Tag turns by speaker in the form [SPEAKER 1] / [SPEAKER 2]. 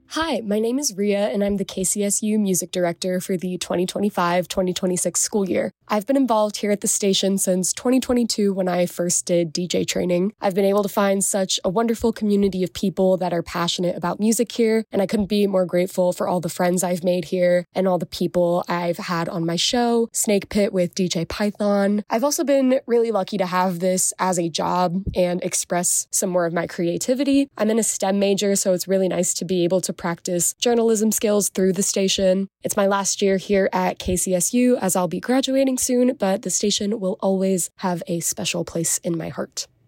[SPEAKER 1] Hi, my name is Ria, and I'm the KCSU Music Director for the 2025-2026 school year. I've been involved here at the station since 2022 when I first did DJ training. I've been able to find such a wonderful community of people that are passionate about music here, and I couldn't be more grateful for all the friends I've made here and all the people I've had on my show, Snake Pit with DJ Python. I've also been really lucky to have this as a job and express some more of my creativity. I'm in a STEM major, so it's really nice to be able to practice journalism skills through the station. It's my last year here at KCSU as I'll be graduating soon, but the station will always have a special place in my heart.